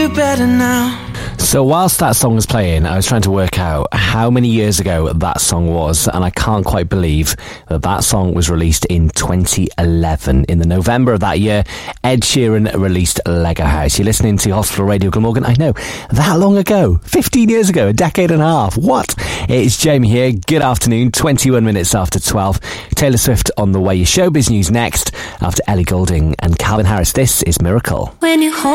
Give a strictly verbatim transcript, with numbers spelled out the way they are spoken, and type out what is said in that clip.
Better now. So whilst that song was playing, I was trying to work out how many years ago that song was, and I can't quite believe that that song was released in twenty eleven. In the November of that year, Ed Sheeran released Lego House. You're listening to Hospital Radio Glamorgan. I know, that long ago, fifteen years ago, a decade and a half. What? It's Jamie here. Good afternoon, twenty-one minutes after twelve. Taylor Swift on the way. Your showbiz news next after Ellie Goulding and Calvin Harris. This is Miracle. When you hold